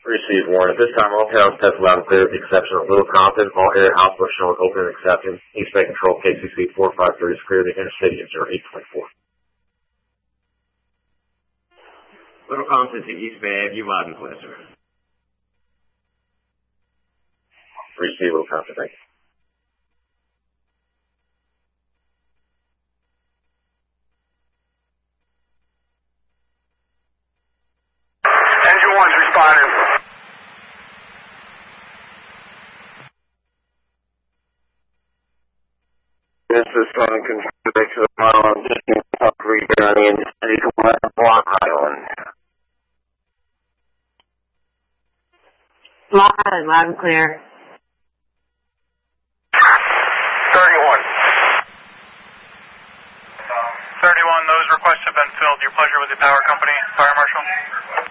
Receive warrant. At this time, all towers test loud and clear with the exception of Little Compton. All area hospitals shown open and accepting. East Bay Control KCC 4530 is clear. The intercity is 0824. Little Compton to East Bay, you loud and clear, sir. Receive Little Compton, thank you. Engine 1's responding. This is Southern Control to the mile distance up reader on the Interstate 1 Block Island. Block Island, loud and clear. 31. 31, those requests have been filled. Your pleasure with the power company, Fire Marshal.